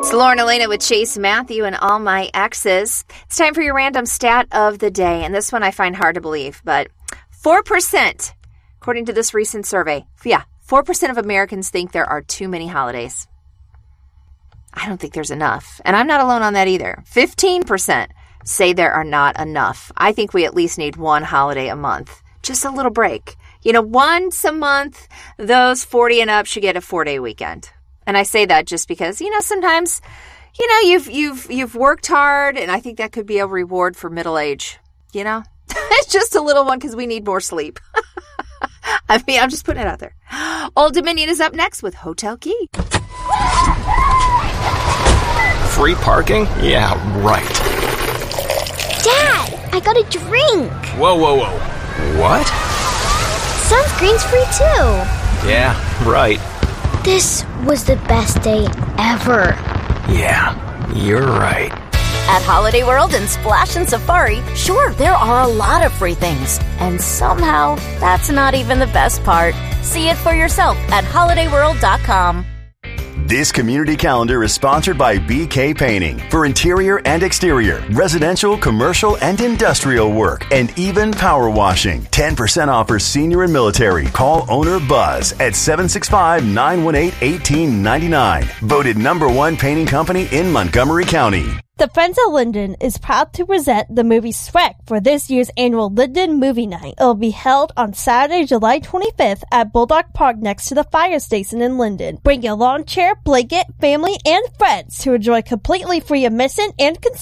It's Lauren Elena with Chase Matthew and all my exes. It's time for your random stat of the day. And this one I find hard to believe, but 4%, according to this recent survey, 4% of Americans think there are too many holidays. I don't think there's enough. And I'm not alone on that either. 15% say there are not enough. I think we at least need one holiday a month. Just a little break. Once a month, those 40 and up should get a 4-day weekend. And I say that just because, sometimes, you've worked hard, and I think that could be a reward for middle age. It's just a little one because we need more sleep. I'm just putting it out there. Old Dominion is up next with Hotel Key. Free parking? Yeah, right. Dad, I got a drink. Whoa. What? Sunscreen's free too. Yeah, right. This was the best day ever. Yeah, you're right. At Holiday World and Splash and Safari, sure, there are a lot of free things. And somehow, that's not even the best part. See it for yourself at holidayworld.com. This community calendar is sponsored by BK Painting for interior and exterior, residential, commercial, and industrial work, and even power washing. 10% off for senior and military. Call owner Buzz at 765-918-1899. Voted #1 painting company in Montgomery County. The Friends of Linden is proud to present the movie Shrek for this year's annual Linden Movie Night. It will be held on Saturday, July 25th at Bulldog Park next to the fire station in Linden. Bring your lawn chair, blanket, family, and friends to enjoy completely free admission and